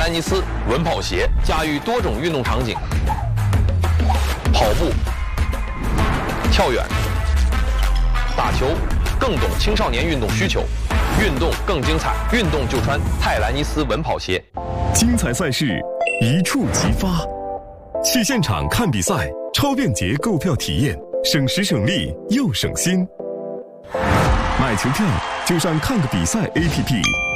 兰尼斯稳跑鞋，驾驭多种运动场景，跑步、跳远、打球，更懂青少年运动需求，运动更精彩，运动就穿泰兰尼斯稳跑鞋。 精彩赛事一触即发，去现场看比赛，超便捷购票体验，省时省力又省心。买球票就上看个比赛 APP。